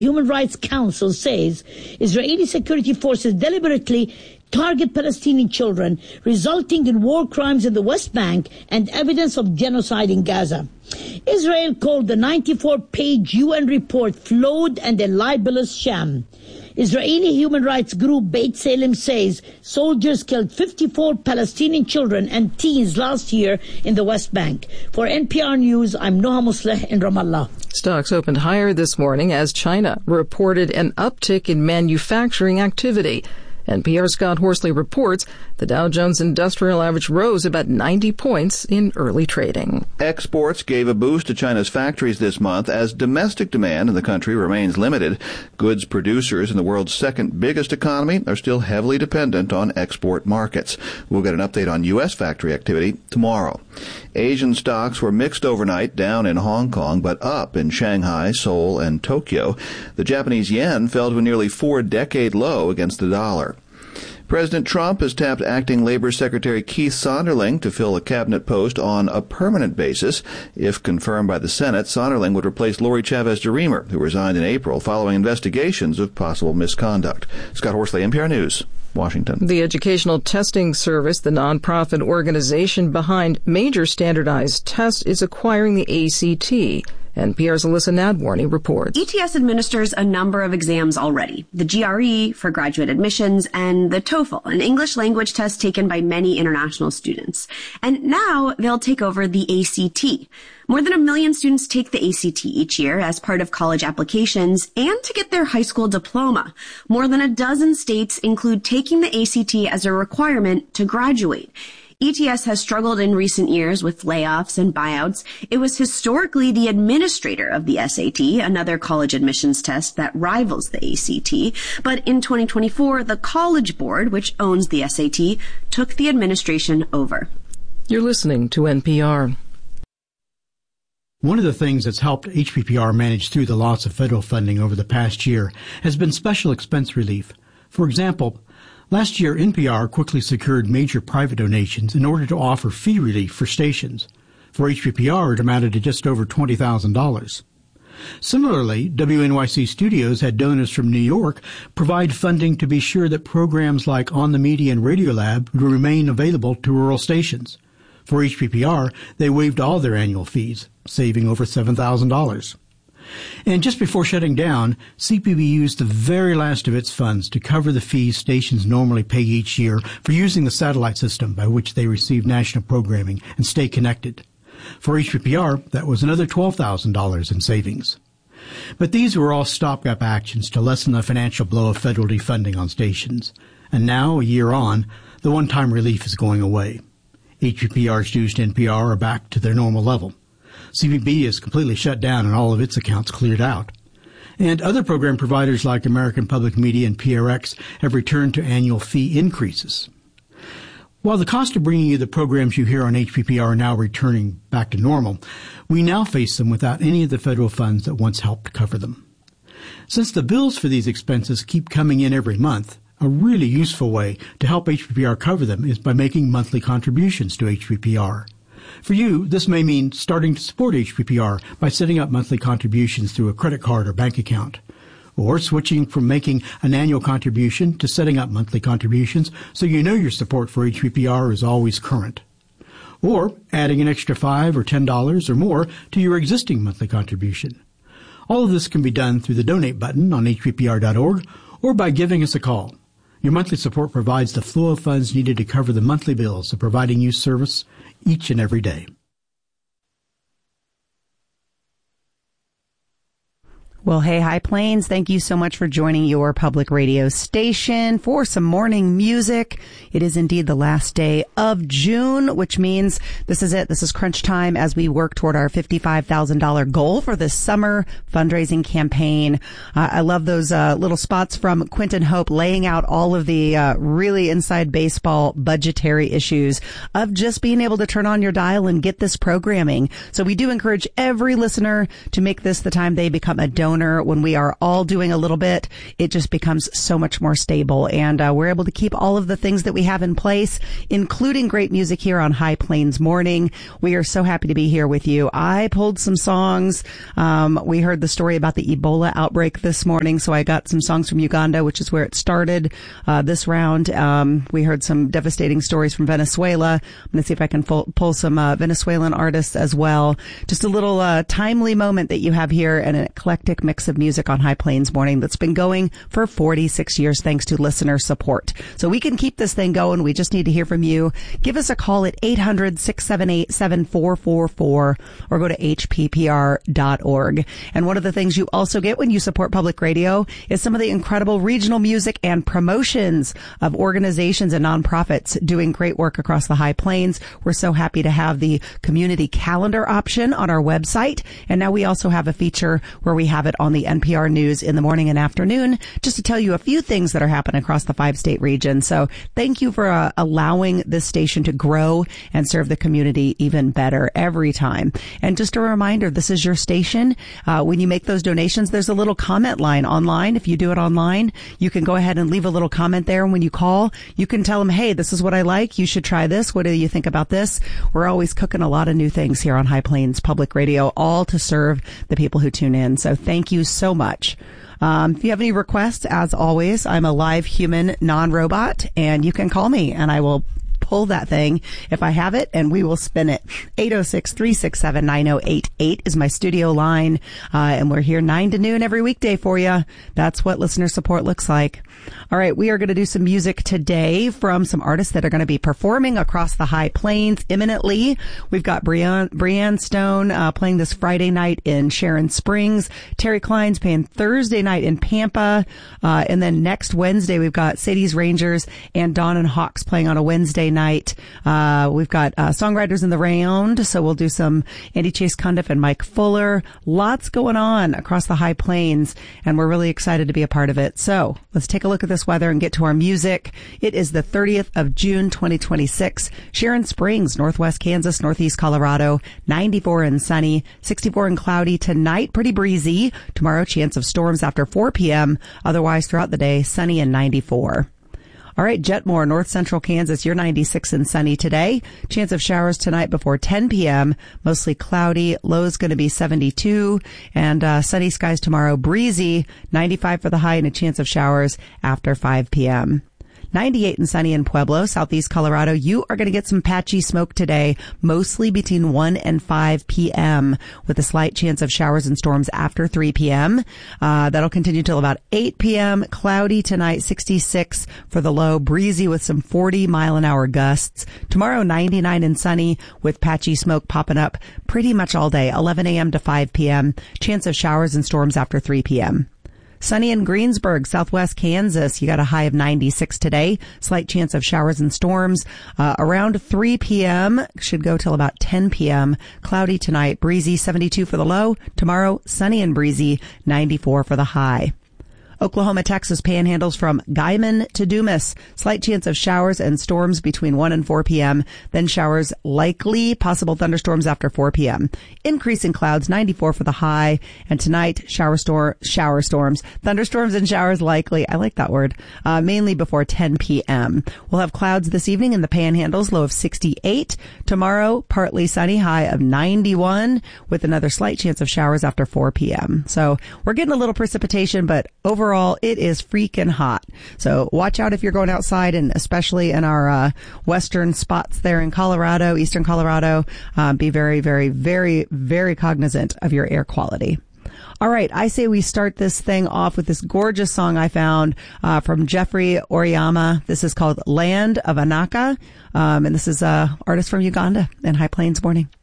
Human Rights Council says Israeli security forces deliberately target Palestinian children, resulting in war crimes in the West Bank and evidence of genocide in Gaza. Israel called the 94-page UN report flawed and a libelous sham. Israeli human rights group Beit Salem says soldiers killed 54 Palestinian children and teens last year in the West Bank. For NPR News, I'm Noha Musleh in Ramallah. Stocks opened higher this morning as China reported an uptick in manufacturing activity. NPR's Scott Horsley reports the Dow Jones Industrial Average rose about 90 points in early trading. Exports gave a boost to China's factories this month as domestic demand in the country remains limited. Goods producers in the world's second biggest economy are still heavily dependent on export markets. We'll get an update on U.S. factory activity tomorrow. Asian stocks were mixed overnight, down in Hong Kong, but up in Shanghai, Seoul, and Tokyo. The Japanese yen fell to a nearly 4-decade low against the dollar. President Trump has tapped acting Labor Secretary Keith Sonderling to fill a cabinet post on a permanent basis. If confirmed by the Senate, Sonderling would replace Lori Chavez-DeRemer, who resigned in April following investigations of possible misconduct. Scott Horsley, NPR News, Washington. The Educational Testing Service, the nonprofit organization behind major standardized tests, is acquiring the ACT. NPR's Alyssa Nadwarny reports. ETS administers a number of exams already. The GRE for graduate admissions and the TOEFL, an English language test taken by many international students. And now they'll take over the ACT. More than 1 million students take the ACT each year as part of college applications and to get their high school diploma. More than a dozen states include taking the ACT as a requirement to graduate. ETS has struggled in recent years with layoffs and buyouts. It was historically the administrator of the SAT, another college admissions test that rivals the ACT. But in 2024, the College Board, which owns the SAT, took the administration over. You're listening to NPR. One of the things that's helped HPPR manage through the loss of federal funding over the past year has been special expense relief. For example, last year, NPR quickly secured major private donations in order to offer fee relief for stations. For HPPR, it amounted to just over $20,000. Similarly, WNYC Studios had donors from New York provide funding to be sure that programs like On the Media and Radiolab would remain available to rural stations. For HPPR, they waived all their annual fees, saving over $7,000. And just before shutting down, CPB used the very last of its funds to cover the fees stations normally pay each year for using the satellite system by which they receive national programming and stay connected. For HPPR, that was another $12,000 in savings. But these were all stopgap actions to lessen the financial blow of federal defunding on stations. And now, a year on, the one-time relief is going away. HPPR's dues to NPR are back to their normal level. CPB is completely shut down and all of its accounts cleared out. And other program providers like American Public Media and PRX have returned to annual fee increases. While the cost of bringing you the programs you hear on HPPR are now returning back to normal, we now face them without any of the federal funds that once helped cover them. Since the bills for these expenses keep coming in every month, a really useful way to help HPPR cover them is by making monthly contributions to HPPR. For you, this may mean starting to support HPPR by setting up monthly contributions through a credit card or bank account, or switching from making an annual contribution to setting up monthly contributions so you know your support for HPPR is always current, or adding an extra $5 or $10 or more to your existing monthly contribution. All of this can be done through the donate button on hppr.org or by giving us a call. Your monthly support provides the flow of funds needed to cover the monthly bills of providing you service each and every day. Well, hey, High Plains, thank you so much for joining your public radio station for some morning music. It is indeed the last day of June, which means this is it. This is crunch time as we work toward our $55,000 goal for this summer fundraising campaign. I love those little spots from Quentin Hope laying out all of the really inside baseball budgetary issues of just being able to turn on your dial and get this programming. So we do encourage every listener to make this the time they become a donor donor, when we are all doing a little bit, it just becomes so much more stable. And we're able to keep all of the things that we have in place, including great music here on High Plains Morning. We are so happy to be here with you. I pulled some songs. We heard the story about the Ebola outbreak this morning, so I got some songs from Uganda, which is where it started this round. We heard some devastating stories from Venezuela. I'm going to see if I can pull some Venezuelan artists as well. Just a little timely moment that you have here, and an eclectic mix of music on High Plains Morning that's been going for 46 years thanks to listener support. So we can keep this thing going. We just need to hear from you. Give us a call at 800-678-7444 or go to hppr.org. And one of the things you also get when you support public radio is some of the incredible regional music and promotions of organizations and nonprofits doing great work across the High Plains. We're so happy to have the community calendar option on our website. And now we also have a feature where we have it on the NPR News in the morning and afternoon, just to tell you a few things that are happening across the 5-state region. So thank you for allowing this station to grow and serve the community even better every time. And just a reminder, this is your station. When you make those donations, there's a little comment line online. If you do it online, you can go ahead and leave a little comment there. And when you call, you can tell them, hey, this is what I like. You should try this. What do you think about this? We're always cooking a lot of new things here on High Plains Public Radio, all to serve the people who tune in. So thank you so much. If you have any requests, as always, I'm a live human non-robot, and you can call me and I will pull that thing if I have it, and we will spin it. 806-367-9088 is my studio line, and we're here 9 to noon every weekday for you. That's what listener support looks like. All right, we are going to do some music today from some artists that are going to be performing across the High Plains imminently. We've got Brianne Stone playing this Friday night in Sharon Springs. Terry Klein's playing Thursday night in Pampa, and then next Wednesday we've got Sadie's Rangers and Dawn and Hawks playing on a Wednesday night. We've got songwriters in the round, so we'll do some Andy Chase Cundiff and Mike Fuller. Lots going on across the High Plains, and we're really excited to be a part of it. So let's take a look at this weather and get to our music. It is the 30th of June, 2026. Sharon Springs, northwest Kansas, northeast Colorado, 94 and sunny, 64 and cloudy. Tonight, pretty breezy. Tomorrow, chance of storms after 4 p.m. Otherwise, throughout the day, sunny and 94. All right, Jetmore, north central Kansas, you're 96 and sunny today. Chance of showers tonight before 10 p.m. Mostly cloudy. Low is going to be 72. And sunny skies tomorrow. Breezy, 95 for the high, and a chance of showers after 5 p.m. 98 and sunny in Pueblo, southeast Colorado. You are going to get some patchy smoke today, mostly between 1 and 5 p.m. with a slight chance of showers and storms after 3 p.m. That'll continue till about 8 p.m. Cloudy tonight, 66 for the low, breezy with some 40-mile-an-hour gusts. Tomorrow, 99 and sunny with patchy smoke popping up pretty much all day, 11 a.m. to 5 p.m. Chance of showers and storms after 3 p.m. Sunny in Greensburg, southwest Kansas. You got a high of 96 today. Slight chance of showers and storms around 3 p.m. Should go till about 10 p.m. Cloudy tonight. Breezy, 72 for the low. Tomorrow, sunny and breezy, 94 for the high. Oklahoma, Texas panhandles from Guyman to Dumas. Slight chance of showers and storms between 1 and 4 p.m. Then showers likely, possible thunderstorms after 4 p.m. Increase in clouds, 94 for the high. And tonight, shower storms, thunderstorms and showers likely. I like that word. Mainly before 10 p.m. We'll have clouds this evening in the panhandles, low of 68. Tomorrow, partly sunny, high of 91 with another slight chance of showers after 4 p.m. So we're getting a little precipitation, but overall, it is freaking hot. So watch out if you're going outside, and especially in our western spots there in Colorado, eastern Colorado. Be very, very, very, very cognizant of your air quality. All right, I say we start this thing off with this gorgeous song I found from Jeffrey Oriyama. This is called Land of Anaka, and this is an artist from Uganda in High Plains Morning.